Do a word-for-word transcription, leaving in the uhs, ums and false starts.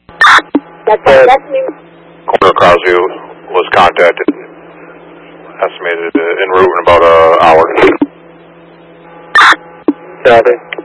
That's, uh, that's me. Corner Crosby was contacted. Estimated uh, en route in about an hour. Copy.